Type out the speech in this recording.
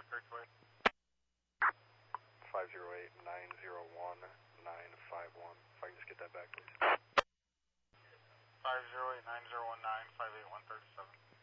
Kirkway. 508-901-951. If I can just get that back, please. 508-9019-58137.